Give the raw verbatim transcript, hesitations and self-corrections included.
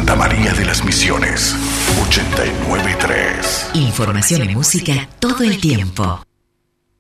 Santa María de las Misiones, ochenta y nueve punto tres. Información y música todo el tiempo.